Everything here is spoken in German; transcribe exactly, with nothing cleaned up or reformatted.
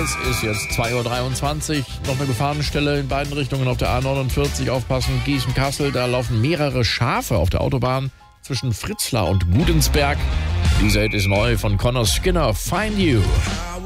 Es ist jetzt zwei Uhr dreiundzwanzig. Noch eine Gefahrenstelle in beiden Richtungen auf der A neunundvierzig. Aufpassen, Gießen-Kassel. Da laufen mehrere Schafe auf der Autobahn zwischen Fritzlar und Gudensberg. Dieser Hit ist neu von Connor Skinner, Find You.